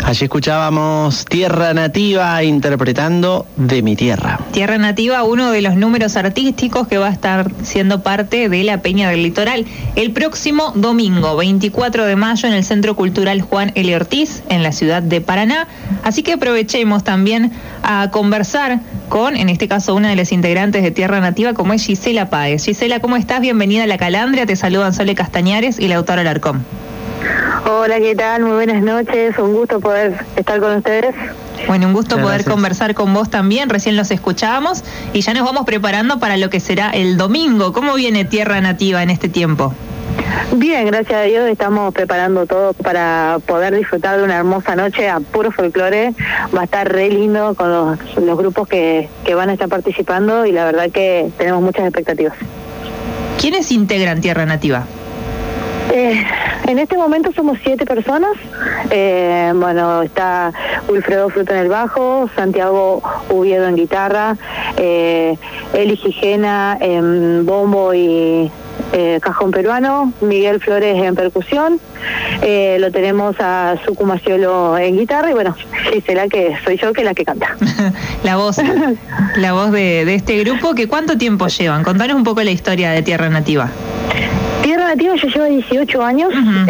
Allí escuchábamos Tierra Nativa interpretando De mi tierra. Tierra Nativa, uno de los números artísticos que va a estar siendo parte de la Peña del Litoral el próximo domingo, 24 de mayo, en el Centro Cultural Juan L. Ortiz, en la ciudad de Paraná. Así que aprovechemos también a conversar con, en este caso, una de las integrantes de Tierra Nativa, como es Gisela Páez. Gisela, ¿cómo estás? Bienvenida a La Calandria. Te saludan Sole Castañares y Lautaro Alarcón. Hola, ¿qué tal? Muy buenas noches, un gusto poder estar con ustedes. Bueno, un gusto poder conversar con vos también, recién los escuchábamos y ya nos vamos preparando para lo que será el domingo. ¿Cómo viene Tierra Nativa en este tiempo? Bien, gracias a Dios estamos preparando todo para poder disfrutar de una hermosa noche a puro folclore. Va a estar re lindo con los grupos que van a estar participando y la verdad que tenemos muchas expectativas. ¿Quiénes integran Tierra Nativa? En este momento somos 7 personas. Bueno, está Wilfredo Fruto en el bajo, Santiago Uviedo en guitarra, Eli Gigena en bombo y cajón peruano, Miguel Flores en percusión, lo tenemos a Suku Maciolo en guitarra y bueno, Gisela, que soy yo, que es la que canta. La voz de este grupo, que ¿cuánto tiempo llevan? Contanos un poco la historia de Tierra Nativa. Tierra Nativa ya lleva 18 años,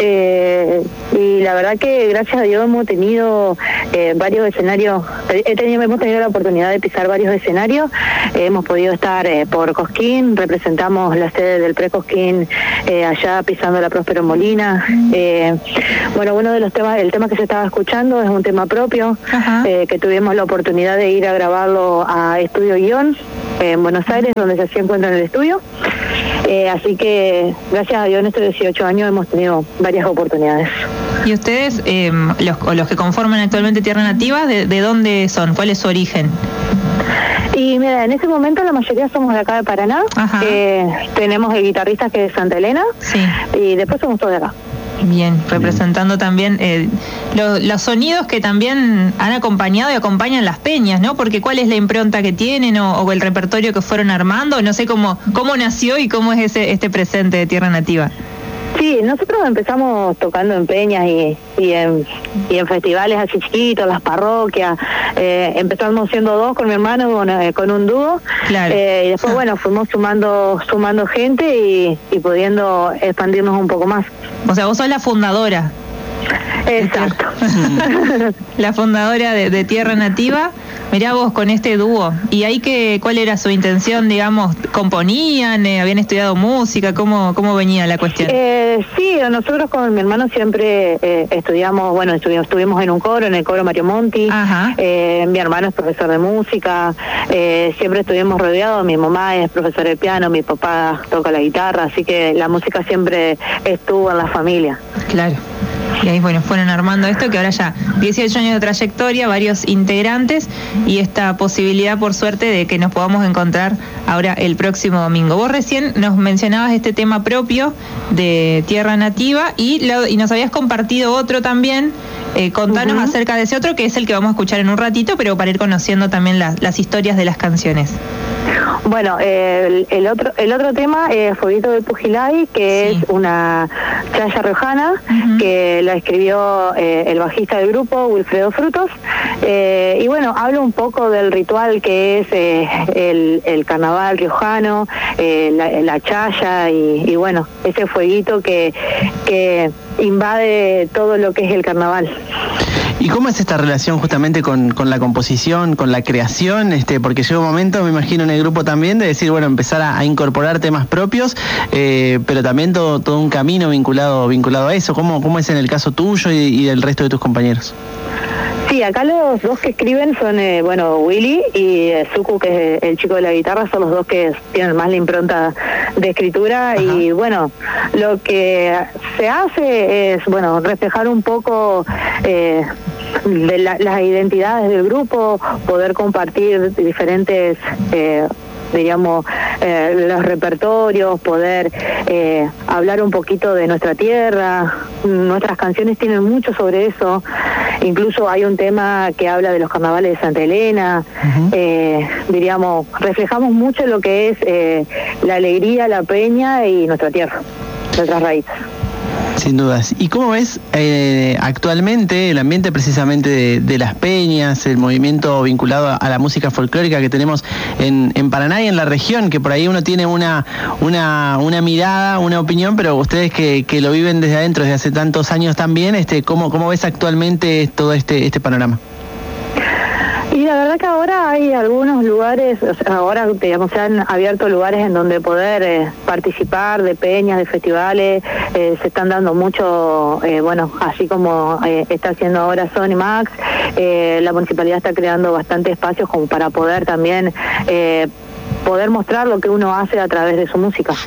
y la verdad que gracias a Dios hemos tenido varios escenarios, hemos tenido la oportunidad de pisar varios escenarios, hemos podido estar por Cosquín, representamos la sede del Pre-Cosquín allá pisando la Próspero Molina. Bueno, uno de los temas, el tema que se estaba escuchando es un tema propio, que tuvimos la oportunidad de ir a grabarlo a Estudio Guión en Buenos Aires, donde ya se encuentra en el estudio. Así que gracias a Dios en estos 18 años hemos tenido varias oportunidades. ¿Y ustedes, los que conforman actualmente Tierra Nativa, de dónde son? ¿Cuál es su origen? Y mira, en este momento la mayoría somos de acá de Paraná. Tenemos el guitarrista que es Santa Elena, y después somos todos de acá. Bien, representando también los sonidos que también han acompañado y acompañan las peñas, ¿no? Porque ¿cuál es la impronta que tienen o el repertorio que fueron armando? No sé cómo nació y cómo es este presente de Tierra Nativa. Sí, nosotros empezamos tocando en peñas y en festivales así chiquitos, las parroquias. Empezamos siendo 2 con mi hermano, con un dúo. Claro. Y después, bueno, fuimos sumando gente y pudiendo expandirnos un poco más. O sea, vos sos la fundadora. Exacto. La fundadora de Tierra Nativa. Mirá vos con este dúo. ¿Y ahí cuál era su intención, digamos? ¿Componían? ¿Habían estudiado música? ¿Cómo venía la cuestión? Sí, nosotros con mi hermano siempre estudiamos, bueno, estuvimos en un coro, en el coro Mario Monti. Mi hermano es profesor de música. Siempre estuvimos rodeados. Mi mamá es profesora de piano, mi papá toca la guitarra, así que la música siempre estuvo en la familia. Claro. Y ahí, bueno, fueron armando esto, que ahora ya 18 años de trayectoria, varios integrantes y esta posibilidad, por suerte, de que nos podamos encontrar ahora el próximo domingo. Vos recién nos mencionabas este tema propio de Tierra Nativa y nos habías compartido otro también. Contanos acerca de ese otro, que es el que vamos a escuchar en un ratito, pero para ir conociendo también las historias de las canciones. Bueno, el otro tema es Fueguito del Pujilay, que es una chaya riojana, que la escribió el bajista del grupo, Wilfredo Frutos, y bueno, habla un poco del ritual que es el carnaval riojano, la chaya y bueno, ese fueguito que invade todo lo que es el carnaval. ¿Y cómo es esta relación justamente con la composición, con la creación? Porque llega un momento, me imagino, en el grupo también, de decir, bueno, empezar a incorporar temas propios, pero también todo un camino vinculado a eso. ¿Cómo es en el caso tuyo y del resto de tus compañeros? Sí, acá los 2 que escriben son, Willy y Suku, que es el chico de la guitarra, son los 2 que tienen más la impronta de escritura. Y bueno, lo que se hace es, bueno, reflejar un poco de las identidades del grupo, poder compartir diferentes diríamos, los repertorios, poder hablar un poquito de nuestra tierra. Nuestras canciones tienen mucho sobre eso. Incluso hay un tema que habla de los carnavales de Santa Elena. Diríamos, reflejamos mucho lo que es la alegría, la peña y nuestra tierra, nuestras raíces. Sin dudas. ¿Y cómo ves actualmente el ambiente precisamente de las peñas, el movimiento vinculado a la música folclórica que tenemos en Paraná y en la región, que por ahí uno tiene una mirada, una opinión, pero ustedes que lo viven desde adentro desde hace tantos años también, ¿cómo ves actualmente todo este panorama? Y la verdad que ahora hay algunos lugares, o sea, ahora digamos se han abierto lugares en donde poder participar de peñas, de festivales, se están dando mucho, bueno, así como está haciendo ahora Sony Max, la municipalidad está creando bastantes espacios como para poder también poder mostrar lo que uno hace a través de su música.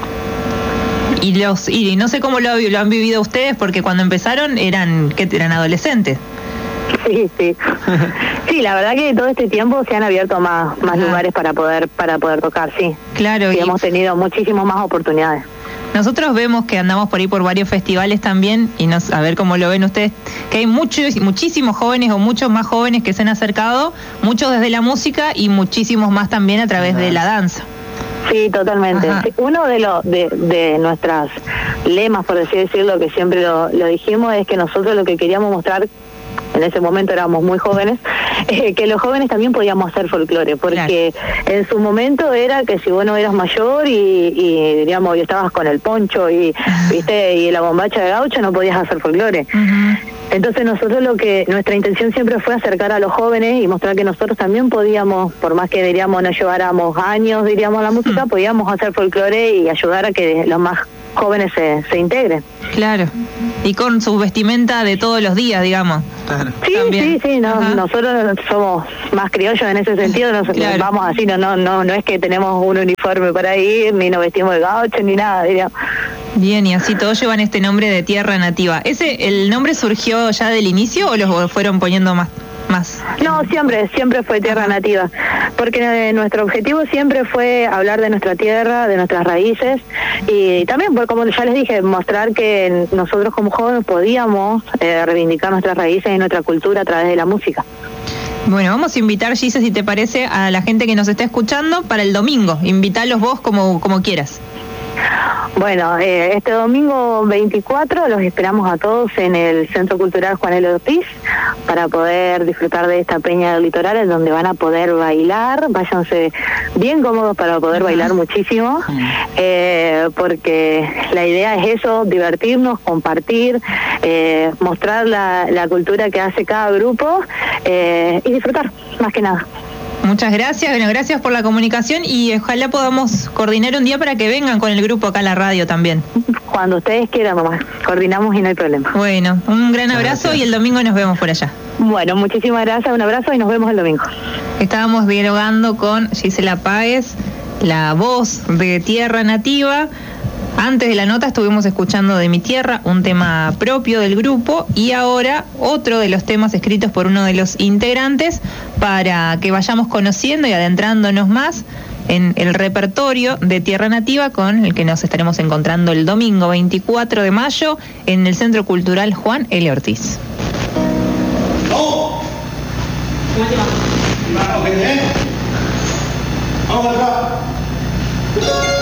Y no sé cómo lo han vivido ustedes, porque cuando empezaron eran adolescentes. Sí, sí. Sí, la verdad que todo este tiempo se han abierto más lugares para poder tocar, sí. Claro. Y hemos tenido muchísimas más oportunidades. Nosotros vemos que andamos por ahí por varios festivales también, y a ver cómo lo ven ustedes, que hay muchísimos jóvenes o muchos más jóvenes que se han acercado, muchos desde la música y muchísimos más también a través de la danza. Sí, totalmente. Sí, uno de nuestras lemas, por así decirlo, que siempre lo dijimos, es que nosotros lo que queríamos mostrar, en ese momento éramos muy jóvenes, que los jóvenes también podíamos hacer folclore, porque en su momento era que si vos no eras mayor y digamos, y estabas con el poncho y la bombacha de gaucho, no podías hacer folclore. Entonces nosotros nuestra intención siempre fue acercar a los jóvenes y mostrar que nosotros también podíamos, por más que diríamos no lleváramos años, diríamos, la música, podíamos hacer folclore y ayudar a que los más jóvenes se integren. Claro. Y con su vestimenta de todos los días, digamos. Claro. Sí, nosotros somos más criollos en ese sentido, nos vamos así, no es que tenemos un uniforme para ir, ni nos vestimos de gaucho, ni nada, diríamos. Bien, y así todos llevan este nombre de Tierra Nativa. ¿El nombre surgió ya del inicio o lo fueron poniendo más? No, siempre fue Tierra Nativa, porque nuestro objetivo siempre fue hablar de nuestra tierra, de nuestras raíces, y también, como ya les dije, mostrar que nosotros como jóvenes podíamos reivindicar nuestras raíces y nuestra cultura a través de la música. Bueno, vamos a invitar, Gise, si te parece, a la gente que nos está escuchando para el domingo. Invítalos vos como quieras. Bueno, este domingo 24 los esperamos a todos en el Centro Cultural Juan L. Ortiz para poder disfrutar de esta peña del litoral, en donde van a poder bailar. Váyanse bien cómodos para poder bailar muchísimo, porque la idea es eso, divertirnos, compartir, mostrar la cultura que hace cada grupo y disfrutar, más que nada. Muchas gracias, bueno, gracias por la comunicación y ojalá podamos coordinar un día para que vengan con el grupo acá a la radio también. Cuando ustedes quieran, mamá, coordinamos y no hay problema. Bueno, un gran abrazo y el domingo nos vemos por allá. Bueno, muchísimas gracias, un abrazo y nos vemos el domingo. Estábamos dialogando con Gisela Páez, la voz de Tierra Nativa. Antes de la nota estuvimos escuchando De mi tierra, un tema propio del grupo, y ahora otro de los temas escritos por uno de los integrantes para que vayamos conociendo y adentrándonos más en el repertorio de Tierra Nativa, con el que nos estaremos encontrando el domingo 24 de mayo en el Centro Cultural Juan L. Ortiz. Vamos acá.